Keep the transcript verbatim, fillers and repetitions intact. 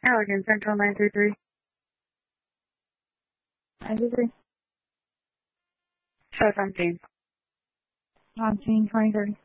Allegan Central nine three three. nine three three. Show on scene. On scene twenty thirty.